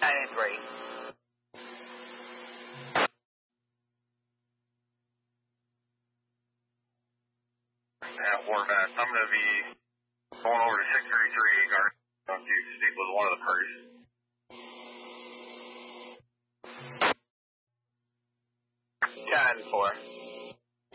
983. Yeah, Warbat. I'm going to be going over to 633 guard to speak with one of the parties. Ten four.